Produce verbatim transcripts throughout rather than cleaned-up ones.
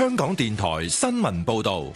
香港電台新聞報道。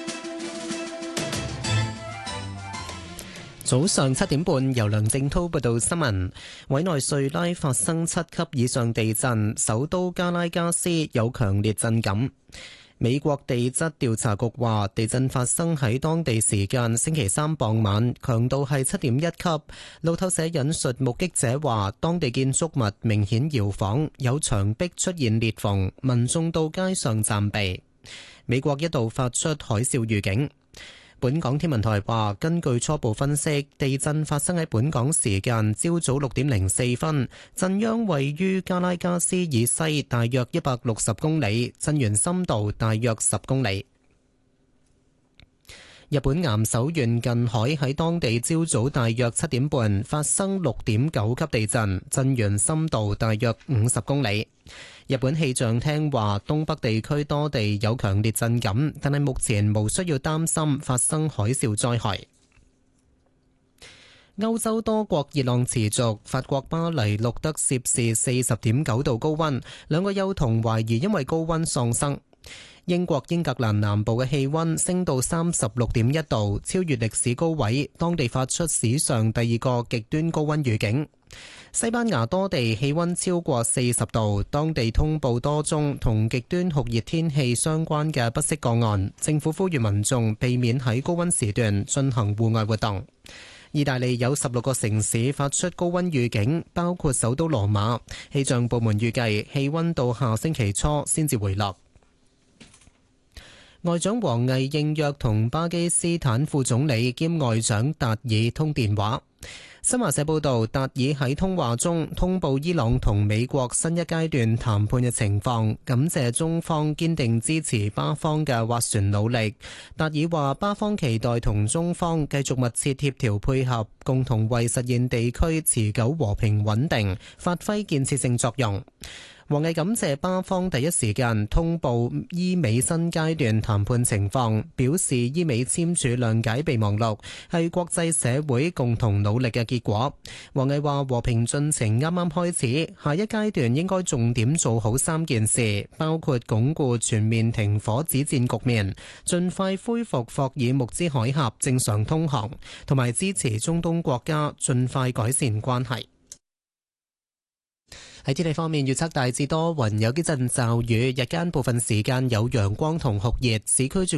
早上七點半，由梁正濤報道新聞。委內瑞拉發生七級以上地震，首都加拉加斯有強烈震感。美國地質調查局話，地震發生喺當地時間星期三傍晚，強度係七點一級。路透社引述目擊者話，當地建築物明顯搖晃，有牆壁出現裂縫，民眾到街上暫避。美國一度發出海嘯預警。本港天文台話，根據初步分析，地震發生喺本港時間朝早六點零四分，震央位於加拉加斯以西大約一百六十公里，震源深度大約十公里。日本岩手縣近海喺當地朝早大約七點半發生六點九級地震，震源深度大約五十公里。日本氣象廳話，東北地區多地有強烈震感，但係目前無需要擔心發生海嘯災害。歐洲多國熱浪持續，法國巴黎錄得攝氏四十點九度高溫，兩個幼童懷疑因為高溫喪生。英國英格蘭南部嘅氣溫升到三十六點一度，超越歷史高位，當地發出史上第二個極端高溫預警。西班牙多地氣溫超過四十度，當地通報多宗同極端酷熱天氣相關嘅不適個案，政府呼籲民眾避免喺高溫時段進行戶外活動。意大利有十六個城市發出高溫預警，包括首都羅馬。氣象部門預計氣溫到下星期初先至回落。外長王毅應約同巴基斯坦副總理兼外長達爾通電話。新華社報道，達爾喺通話中通報伊朗同美國新一階段談判嘅情況，感謝中方堅定支持巴方嘅斡旋努力。達爾話，巴方期待同中方繼續密切協調配合，共同為實現地區持久和平穩定發揮建設性作用。王毅感謝巴方第一時間通報伊美新階段談判情況，表示伊美簽署諒解備忘錄係國際社會共同努力嘅結果。王毅話，和平進程啱啱開始，下一階段應該重點做好三件事，包括鞏固全面停火止戰局面，盡快恢復霍爾木茲海峽正常通航，同埋支持中東國家盡快改善關係。喺天氣方面，預測大致多雲，有幾陣驟雨，日間部分時間有陽光同酷熱，市區最